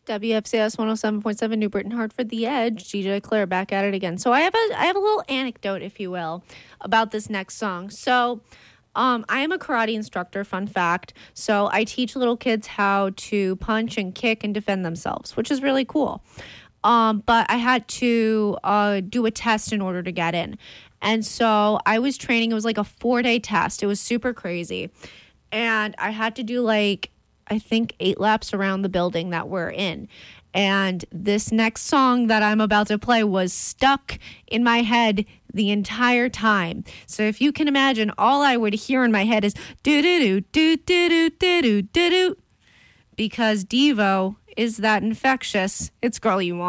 WFCS 107.7 New Britain Hartford, The Edge, DJ Claire back at it again. So I have a little anecdote, if you will, about this next song. So I am a karate instructor, fun fact. So I teach little kids how to punch and kick and defend themselves, which is really cool. But I had to do a test in order to get in. And so I was training. It was like a 4-day test. It was super crazy. And I had to do I think 8 laps around the building that we're in. And this next song that I'm about to play was stuck in my head the entire time. So if you can imagine, all I would hear in my head is do-do-do, do-do-do, do-do-do-do. Because Devo is that infectious. It's Girl You Want.